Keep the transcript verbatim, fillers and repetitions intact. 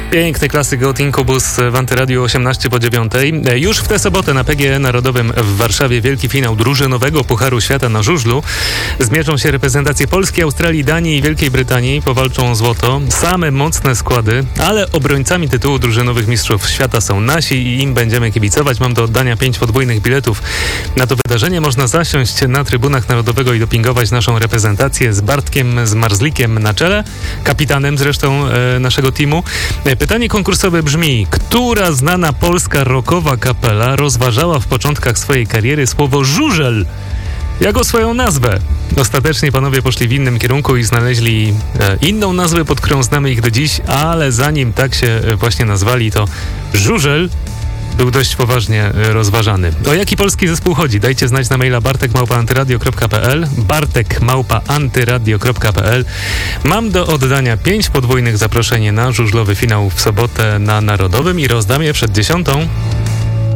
Piękny klasyk od Incubus w Antyradiu osiemnaście po dziewiątej. Już w tę sobotę na P G E Narodowym w Warszawie wielki finał drużynowego Pucharu Świata na żużlu. Zmierzą się reprezentacje Polski, Australii, Danii i Wielkiej Brytanii. Powalczą o złoto. Same mocne składy, ale obrońcami tytułu drużynowych mistrzów świata są nasi i im będziemy kibicować. Mam do oddania pięć podwójnych biletów na to wydarzenie. Można zasiąść na trybunach Narodowego i dopingować naszą reprezentację z Bartkiem Zmarzlikiem na czele, kapitanem zresztą e, naszego teamu. Pytanie konkursowe brzmi: która znana polska rockowa kapela rozważała w początkach swojej kariery słowo żużel jako swoją nazwę? Ostatecznie panowie poszli w innym kierunku i znaleźli e, inną nazwę, pod którą znamy ich do dziś, ale zanim tak się właśnie nazwali, to żużel był dość poważnie rozważany. O jaki polski zespół chodzi? Dajcie znać na maila bartek małpa antyradio kropka p l bartek małpa antyradio kropka p l. Mam do oddania pięć podwójnych zaproszeń na żużlowy finał w sobotę na Narodowym i rozdam je przed dziesiątą.